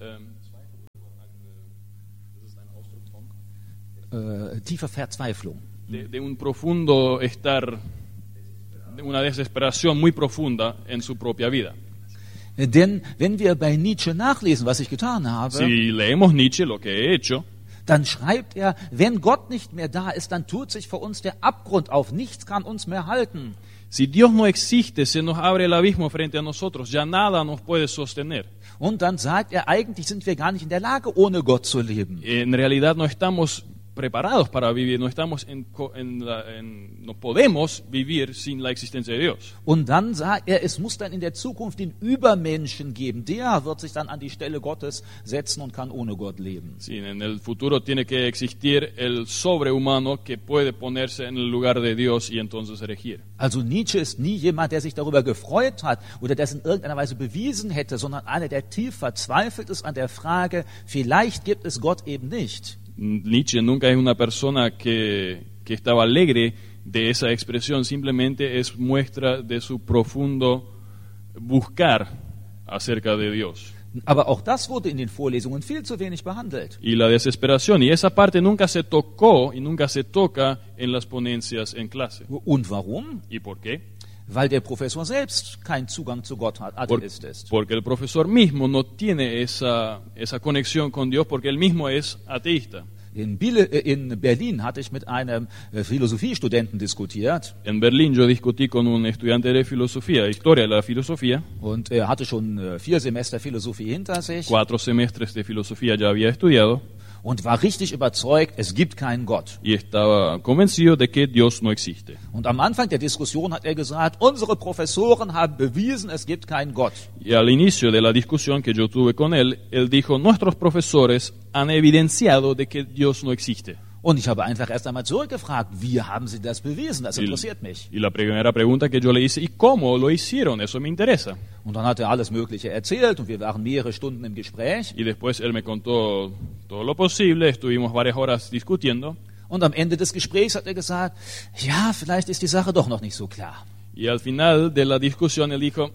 tiefe Verzweiflung. De un profundo estar, de una desesperación muy profunda en su propia vida. Denn wenn wir bei Nietzsche nachlesen, was ich getan habe, si leemos Nietzsche, lo que he hecho, dann schreibt er, wenn Gott nicht mehr da ist, dann tut sich vor uns der Abgrund auf, nichts kann uns mehr halten. Si Dios no existe, se nos abre el abismo frente a nosotros, ya nada nos puede sostener. Und dann sagt er, eigentlich sind wir gar nicht in der Lage, ohne Gott zu leben. En realidad no estamos preparados para vivir, no podemos vivir sin la existencia de Dios. Und dann sagt er, es muss dann in der Zukunft den Übermenschen geben. Der wird sich dann an die Stelle Gottes setzen und kann ohne Gott leben. Sí, en el futuro tiene que existir el sobrehumano que puede ponerse en el lugar de Dios y entonces regir. Also Nietzsche ist nie jemand, der sich darüber gefreut hat oder das in irgendeiner Weise bewiesen hätte, sondern einer, der tief verzweifelt ist an der Frage, vielleicht gibt es Gott eben nicht. Nietzsche nunca es una persona que estaba alegre de esa expresión, simplemente es muestra de su profundo buscar acerca de Dios. Aber auch das wurde in den Vorlesungen viel zu wenig behandelt. Y la desesperación, y esa parte nunca se tocó y nunca se toca en las ponencias en clase. Und warum? ¿Y por qué? Weil der Professor selbst keinen Zugang zu Gott hat, Atheist ist. Porque el profesor mismo no tiene esa conexión con Dios porque él mismo es ateísta. In Berlin hatte ich mit einem Philosophiestudenten diskutiert. En Berlín yo discutí con un estudiante de filosofía, historia de la filosofía. Und er hatte schon 4 Semester Philosophie hinter sich. 4 semestres de filosofía ya había estudiado. Und war richtig überzeugt, es gibt keinen Gott. Y estaba convencido de que Dios no existe. Und am Anfang der Diskussion hat er gesagt, unsere Professoren haben bewiesen, es gibt keinen Gott. Y al inicio de la discusión que yo tuve con él dijo, nuestros profesores han evidenciado de que Dios no existe. Und ich habe einfach erst einmal zurückgefragt, wie haben Sie das bewiesen? Das interessiert mich. Y la primera pregunta que yo le hice, ¿y cómo lo hicieron? Eso me interesa. Und dann hat er alles Mögliche erzählt und wir waren mehrere Stunden im Gespräch. Y después él me contó todo lo posible, estuvimos varias horas discutiendo. Und am Ende des Gesprächs hat er gesagt, ja, vielleicht ist die Sache doch noch nicht so klar. Y al final de la discusión él dijo,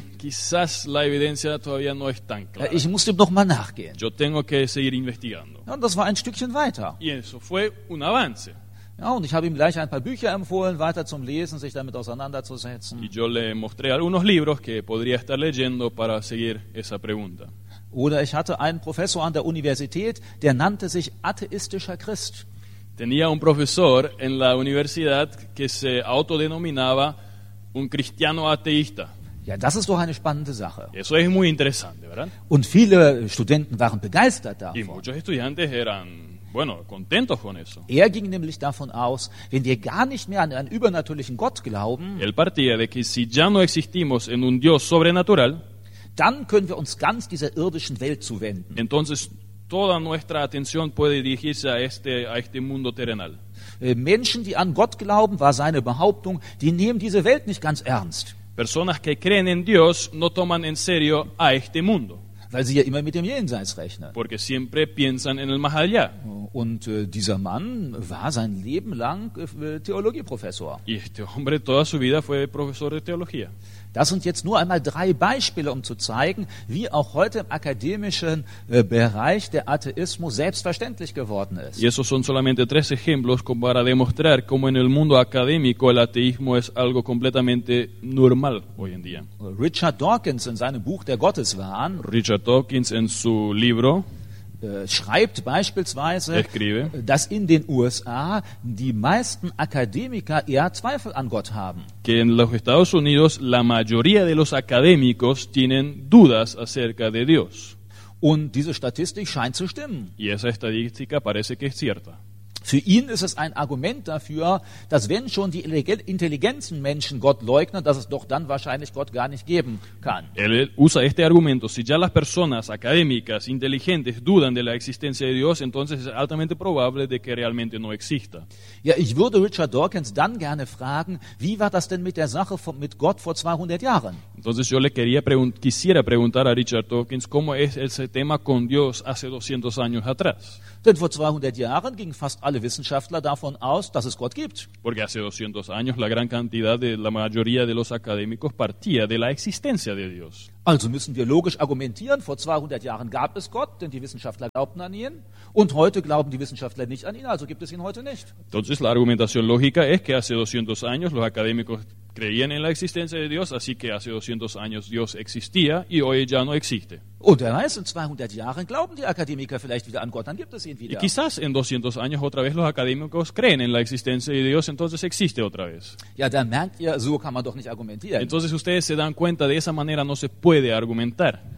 quizás la evidencia todavía no es tan clara. Ich muss dem noch mal nachgehen. Yo tengo que seguir investigando. Ja, und das war ein Stückchen weiter. Y eso fue un avance. Ja, und ich habe ihm gleich ein paar Bücher empfohlen, weiter zum Lesen, sich damit auseinanderzusetzen. Y yo le mostré algunos libros que podría estar leyendo para seguir esa pregunta. Oder ich hatte einen Professor an der Universität, der nannte sich atheistischer Christ. Tenía un profesor en la universidad que se autodenominaba un cristiano ateísta. Ja, das ist doch eine spannende Sache. Eso es muy interesante, ¿verdad? Und viele Studenten waren begeistert Y davon. muchos estudiantes eran, contentos con eso. Er ging nämlich davon aus, wenn wir gar nicht mehr an einen übernatürlichen Gott glauben, Él partía de que si ya no existimos en un Dios sobrenatural, dann können wir uns ganz dieser irdischen Welt zuwenden. entonces toda nuestra atención puede dirigirse a este mundo terrenal. Menschen, die an Gott glauben, war seine Behauptung, die nehmen diese Welt nicht ganz ernst, Personas que creen en Dios no toman en serio a este mundo, weil sie ja immer mit dem Jenseits rechnen. porque siempre piensan en el más allá. Und dieser Mann war sein Leben lang Theologieprofessor. Y este hombre toda su vida fue profesor de teología. Das sind jetzt nur einmal 3 Beispiele, um zu zeigen, wie auch heute im akademischen Bereich der Atheismus selbstverständlich geworden ist. Y esos son solamente 3 ejemplos para demostrar cómo en el mundo académico el ateísmo es algo completamente normal hoy en día. Richard Dawkins in seinem Buch Der Gotteswahn Richard Dawkins en su libro schreibt beispielsweise, escribe dass in den USA die meisten Akademiker eher Zweifel an Gott haben. que en los Estados Unidos la mayoría de los académicos tienen dudas acerca de Dios. Und diese Statistik scheint zu stimmen. Y esa estadística parece que es cierta. Für ihn ist es ein Argument dafür, dass wenn schon die intelligenten Menschen Gott leugnen, dass es doch dann wahrscheinlich Gott gar nicht geben kann. Él usa este argumento. Si ya las personas académicas, inteligentes, dudan de la existencia de Dios, entonces es altamente probable de que realmente no exista. Ja, ich würde Richard Dawkins dann gerne fragen, wie war das denn mit der Sache mit Gott vor 200 Jahren? Entonces yo quisiera preguntar a Richard Dawkins cómo es ese tema con Dios hace 200 años atrás. Denn vor 200 Jahren gingen fast alle Wissenschaftler davon aus, dass es Gott gibt. Porque hace 200 años la gran cantidad de la mayoría de los académicos partía de la existencia de Dios. Also müssen wir logisch argumentieren, vor 200 Jahren gab es Gott, denn die Wissenschaftler glaubten an ihn. Und heute glauben die Wissenschaftler nicht an ihn, also gibt es ihn heute nicht. Entonces la argumentación lógica es que hace 200 años los académicos creían en la existencia de Dios, así que hace 200 años Dios existía y hoy ya no existe. Und wer weiß, in 200 Jahren glauben die Akademiker vielleicht wieder an Gott, dann gibt es ihn Y wieder. quizás en 200 años otra vez los académicos creen en la existencia de Dios, entonces existe otra vez. Ja, dann merkt ihr, so kann man doch nicht argumentieren. Entonces ustedes se dan cuenta, de esa manera no se puede argumentar.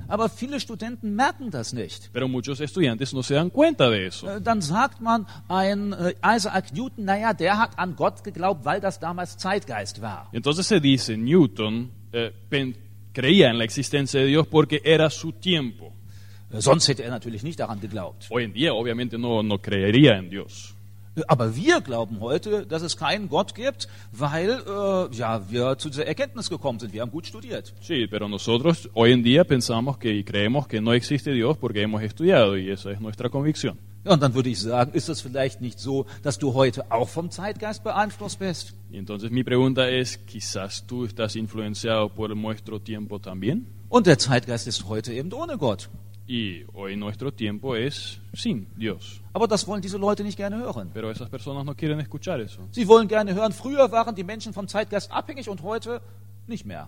Aber viele Studenten merken das nicht. Pero muchos estudiantes no se dan cuenta de eso. Dann sagt man, ein Isaac Newton, naja, der hat an Gott geglaubt, weil das damals Zeitgeist war. Entonces se dice, Newton creía en la existencia de Dios porque era su tiempo. Sonst hätte er natürlich nicht daran geglaubt. Hoy en día obviamente no creería en Dios. Aber wir glauben heute, dass es keinen Gott gibt, weil wir zu dieser Erkenntnis gekommen sind. Wir haben gut studiert. Sí, pero nosotros hoy en día pensamos que y creemos que no existe Dios porque hemos estudiado y esa es nuestra convicción. Ja, und dann würde ich sagen, ist es vielleicht nicht so, dass du heute auch vom Zeitgeist beeinflusst bist? Y entonces mi pregunta es, quizás tú estás influenciado por nuestro tiempo también. Und der Zeitgeist ist heute eben ohne Gott. Y hoy nuestro tiempo es sin Dios. Aber das wollen diese Leute nicht gerne hören. Pero esas personas no quieren escuchar eso. Sie wollen gerne hören, früher waren die Menschen vom Zeitgeist abhängig und heute nicht mehr.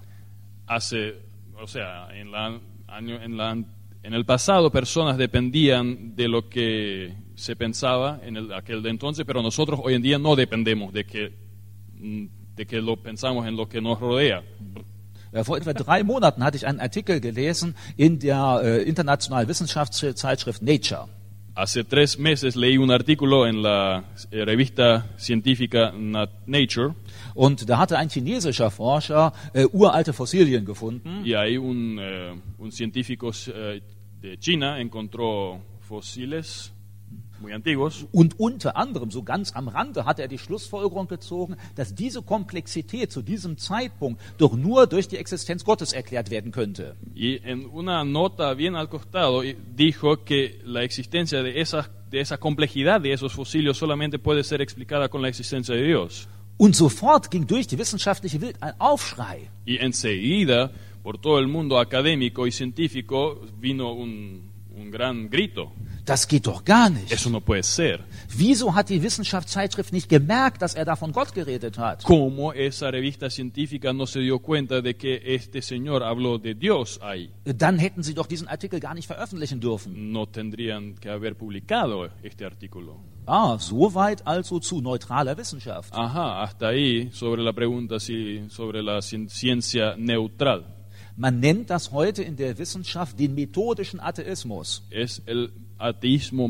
En el pasado personas dependían de lo que se pensaba aquel de entonces, pero nosotros hoy en día no dependemos de que lo pensamos en lo que nos rodea. Vor etwa 3 Monaten hatte ich einen Artikel gelesen in der internationalen Wissenschaftszeitschrift Nature. Hace 3 meses leí un artículo en la revista científica Nature. Und da hatte ein chinesischer Forscher uralte Fossilien gefunden. Y ahí un científico de China encontró fósiles muy antiguos. Und unter anderem, so ganz am Rande, hat er die Schlussfolgerung gezogen, dass diese Komplexität zu diesem Zeitpunkt doch nur durch die Existenz Gottes erklärt werden könnte. Y en una nota bien al costado dijo que la existencia de esa complejidad de esos fósiles solamente puede ser explicada con la existencia de Dios. Und sofort ging durch die wissenschaftliche Welt ein Aufschrei. Y enseguida, por todo el mundo académico y científico, vino un gran grito. Das geht doch gar nicht. Eso no puede ser. Wieso hat die Wissenschaftszeitschrift nicht gemerkt, dass er da von Gott geredet hat? ¿Cómo esa revista científica no se dio cuenta de que este señor habló de Dios ahí? Dann hätten sie doch diesen Artikel gar nicht veröffentlichen dürfen. No tendrían que haber publicado este artículo. Soweit also zu neutraler Wissenschaft. Ajá, hasta ahí sobre la pregunta sobre la ciencia neutral. Man nennt das heute in der Wissenschaft den methodischen Atheismus. Es el ateísmo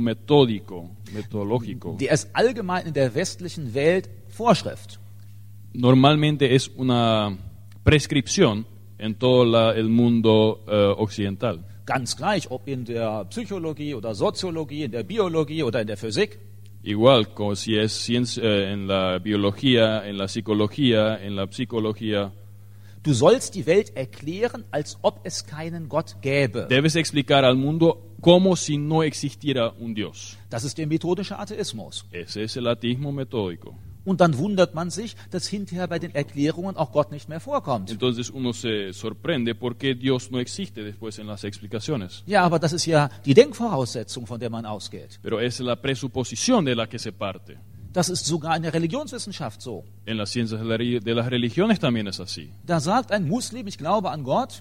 metodológico. Der ist allgemein in der westlichen Welt Vorschrift. Normalmente es una prescripción en todo el mundo occidental. Ganz gleich, ob in der Psychologie oder Soziologie, in der Biologie oder in der Physik. Igual, como si es ciencia, en la biología, en la psicología, en la psicología. Du sollst die Welt erklären, als ob es keinen Gott gäbe. Debes explicar al mundo como si no existiera un Dios. Das ist der methodische Atheismus. Ese es el ateísmo metódico. Und dann wundert man sich, dass hinterher bei den Erklärungen auch Gott nicht mehr vorkommt. Entonces uno se sorprende por qué Dios no existe después en las explicaciones. Ja, aber das ist ja die Denkvoraussetzung, von der man ausgeht. Pero es la presuposición de la que se parte. Das ist sogar in der Religionswissenschaft so. En las ciencias de las religiones también es así. Da sagt ein Muslim, ich glaube an Gott.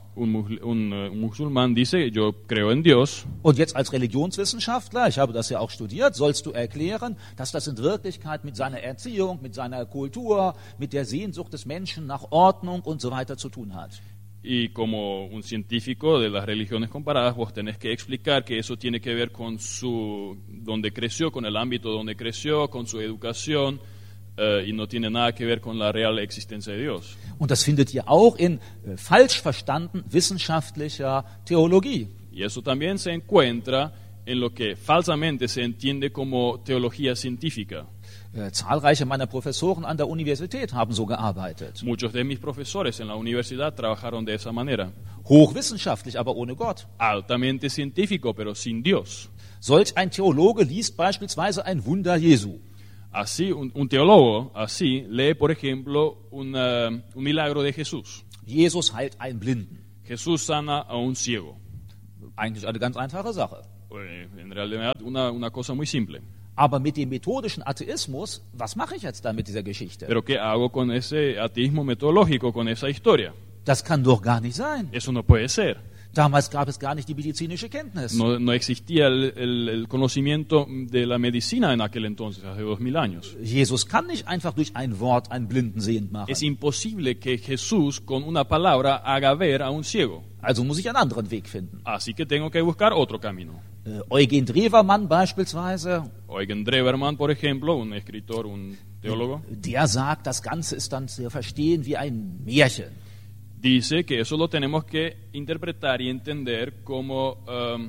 Un musulmán dice, yo creo en Dios. Und jetzt als Religionswissenschaftler, ich habe das ja auch studiert, sollst du erklären, dass das in Wirklichkeit mit seiner Erziehung, mit seiner Kultur, mit der Sehnsucht des Menschen nach Ordnung und so weiter zu tun hat. Y como un científico de las religiones comparadas, vos tenés que explicar que eso tiene que ver con donde creció, con el ámbito donde creció, con su educación, y no tiene nada que ver con la real existencia de Dios. Und das findet ihr auch in falsch verstanden wissenschaftlicher Theologie. Y eso también se encuentra en lo que falsamente se entiende como teología científica. Zahlreiche meiner Professoren an der Universität haben so gearbeitet. Muchos de mis profesores en la universidad trabajaron de esa manera. Hochwissenschaftlich, aber ohne Gott. Altamente científico, pero sin Dios. Solch ein Theologe liest beispielsweise ein Wunder Jesu. Así, un teólogo así lee, por ejemplo, un milagro de Jesús. Jesus heilt einen Blinden. Jesús sana a un ciego. Eigentlich eine ganz einfache Sache. En realidad, una cosa muy simple. Aber mit dem methodischen Atheismus, was mache ich jetzt dann mit dieser Geschichte? Pero ¿qué hago con ese ateísmo metodológico, con esa historia? Das kann doch gar nicht sein. Eso no puede ser. Damals gab es gar nicht die medizinische Kenntnis. No existía el conocimiento de la medicina en aquel entonces, hace 2000 años. Jesus kann nicht einfach durch ein Wort einen Blinden sehend machen. Es imposible que Jesús con una palabra haga ver a un ciego. Also muss ich einen anderen Weg finden. Así que tengo que buscar otro camino. Eugen Drewermann beispielsweise, Eugen Drewermann, por ejemplo, un escritor, un teólogo, der sagt, das Ganze ist dann zu verstehen wie ein Märchen. dice que eso lo tenemos que interpretar y entender como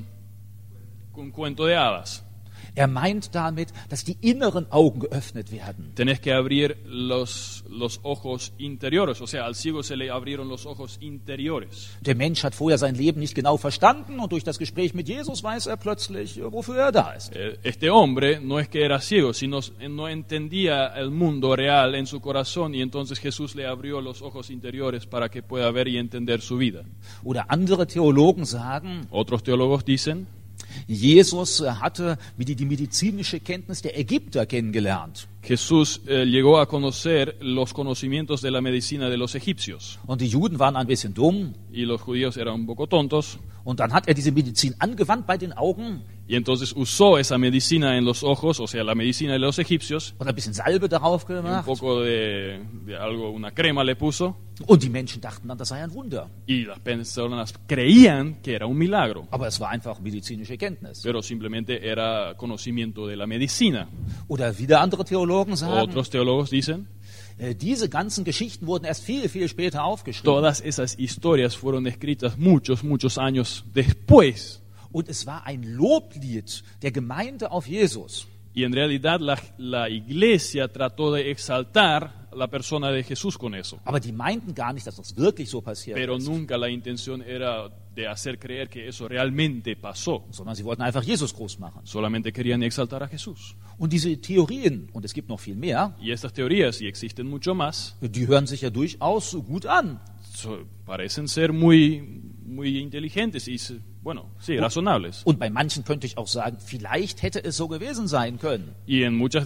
un cuento de hadas. Er meint damit, dass die inneren Augen geöffnet werden. Tenés que abrir los ojos interiores, o sea, al ciego se le abrieron los ojos interiores. Der Mensch hat vorher sein Leben nicht genau verstanden und durch das Gespräch mit Jesus weiß er plötzlich, wofür er da ist. Este hombre no es que era ciego, sino no entendía el mundo real en su corazón y entonces Jesús le abrió los ojos interiores para que pueda ver y entender su vida. Oder andere Theologen sagen, Otros teólogos dicen, Jesus hatte die medizinische Kenntnis der Ägypter kennengelernt. Jesús llegó a conocer los conocimientos de la medicina de los egipcios Und die Juden waren ein bisschen dumm. y los judíos eran un poco tontos Und dann hat er diese Medizin angewandt bei den Augen y entonces usó esa medicina en los ojos, o sea, la medicina de los egipcios, und ein bisschen Salbe darauf y un gemacht. poco de algo, una crema le puso Und die Menschen dachten dann, das sei ein Wunder. y las personas creían que era un milagro, Aber es war einfach medizinische Kenntnis. pero simplemente era conocimiento de la medicina. Oder wieder andere Theologen sagen, Otros teólogos dicen, diese ganzen Geschichten wurden erst viel, viel später aufgeschrieben. todas esas historias fueron escritas muchos, muchos años después. Und es war ein Loblied der Gemeinde auf Jesus. Y en realidad la iglesia trató de exaltar la persona de Jesús con eso. Aber die meinten gar nicht, dass das wirklich so passiert Pero ist, nunca la intención era de hacer creer que eso realmente pasó. sondern sie wollten einfach Jesus groß machen. Solamente querían exaltar a Jesús. Und diese Theorien, und es gibt noch viel mehr, Y estas teorías, y existen mucho más, die hören sich ja durchaus gut an. parecen ser muy inteligentes y, bueno, sí, razonables. Und bei manchen könnte ich auch sagen, vielleicht hätte es so gewesen sein können. Y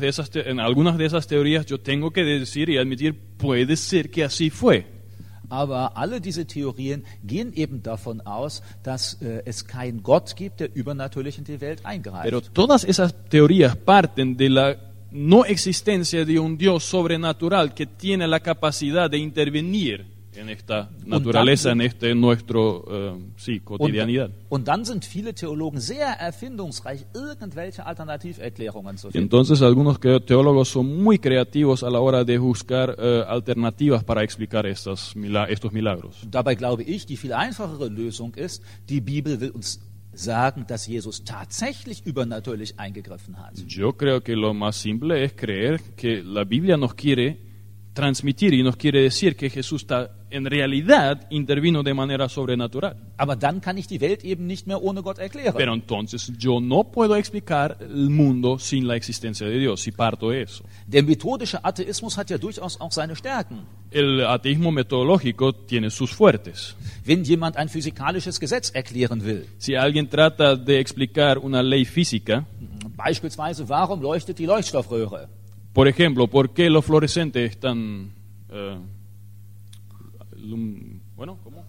en algunas de esas teorías yo tengo que decir y admitir, puede ser que así fue. Aber alle diese Theorien gehen eben davon aus, dass es keinen Gott gibt, der übernatürlich in die Welt eingreift. Pero todas esas teorías parten de la no existencia de un Dios sobrenatural que tiene la capacidad de intervenir en esta naturaleza, en nuestro cotidianidad. Und dann sind viele Theologen sehr erfindungsreich, irgendwelche Alternativerklärungen zu finden. Entonces algunos teólogos son muy creativos a la hora de buscar alternativas para explicar estos milagros. Dabei glaube ich, die viel einfachere Lösung ist, die Bibel will uns sagen, dass Jesus tatsächlich übernatürlich eingegriffen hat. Yo creo que lo más simple es creer que la Biblia nos quiere transmitir y nos quiere decir que Jesús en realidad intervino de manera sobrenatural. Aber dann kann ich die Welt eben nicht mehr ohne Gott erklären. Pero entonces yo no puedo explicar el mundo sin la existencia de Dios, si parto de eso. Der methodische Atheismus hat ja durchaus auch seine Stärken. El ateísmo metodológico tiene sus fuertes. Wenn jemand ein physikalisches Gesetz erklären will, Si alguien trata de explicar una ley física, beispielsweise, warum leuchtet die Leuchtstoffröhre? por ejemplo, ¿por qué los fluorescentes están ¿cómo?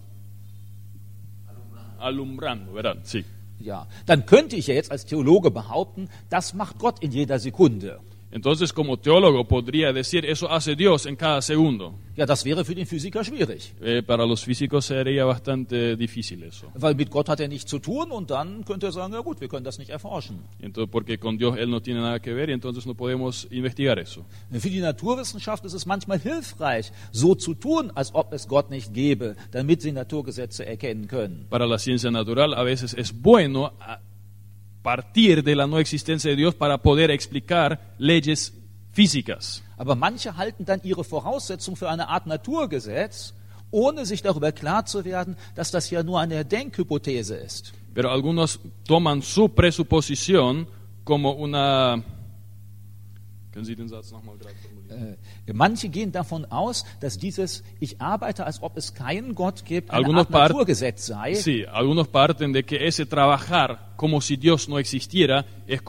Alumbrando, ¿verdad? Sí. Ja, dann könnte ich ja jetzt als Theologe behaupten, das macht Gott in jeder Sekunde. Entonces, como teólogo podría decir, eso hace Dios en cada segundo. Ja, das wäre für den Physiker schwierig, Para los físicos sería bastante difícil eso. weil mit Gott hat er nichts zu tun und dann könnte er sagen, ja gut, wir können das nicht erforschen. Entonces, porque con Dios Él no tiene nada que ver y entonces no podemos investigar eso. Für die Naturwissenschaft ist es manchmal hilfreich, so zu tun, als ob es Gott nicht gäbe, damit sie Naturgesetze erkennen können. Para la ciencia natural a veces es bueno partir de la no existencia de Dios para poder explicar leyes físicas. Aber manche halten dann ihre Voraussetzung für eine Art Naturgesetz, ohne sich darüber klar zu werden, dass das ja nur eine Denkhypothese ist. Pero algunos toman su presuposición como una... Können Sie den Satz nochmal gerade formulieren? Manche gehen davon aus, dass dieses Ich arbeite, als ob es keinen Gott gibt, eine Algunos Art Naturgesetz sei. Sí, algunos parten de que ese trabajar como si Dios no existiera es